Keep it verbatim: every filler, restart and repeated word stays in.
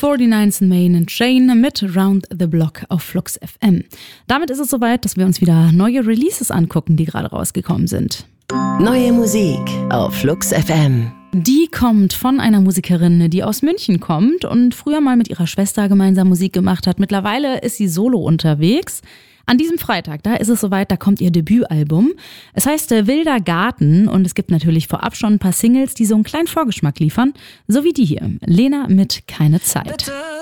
neunundvierzig Main and Chain mit Round the Block auf Flux F M. Damit ist es soweit, dass wir uns wieder neue Releases angucken, die gerade rausgekommen sind. Neue Musik auf Flux F M. Die kommt von einer Musikerin, die aus München kommt und früher mal mit ihrer Schwester gemeinsam Musik gemacht hat. Mittlerweile ist sie solo unterwegs. An diesem Freitag, da ist es soweit, da kommt ihr Debütalbum. Es heißt äh, Wilder Garten und es gibt natürlich vorab schon ein paar Singles, die so einen kleinen Vorgeschmack liefern. So wie die hier, Lena mit Keine Zeit. Bitte